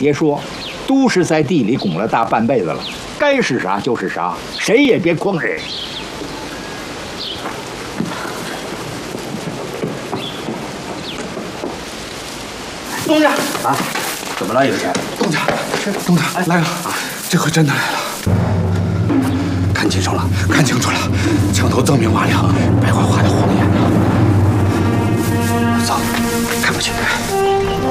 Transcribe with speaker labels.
Speaker 1: 别说，都是在地里拱了大半辈子了，该是啥就是啥，谁也别诓谁。
Speaker 2: 东家
Speaker 3: 啊，怎么了，有钱？
Speaker 2: 东家，来了，这回真的来了。看清楚了，枪头锃明瓦亮，白花花的红颜。